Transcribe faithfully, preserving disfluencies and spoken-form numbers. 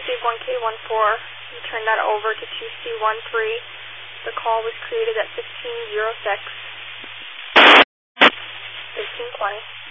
received one K one four. You turned that over to two C one three. The call was created at fifteen oh six. fifteen twenty.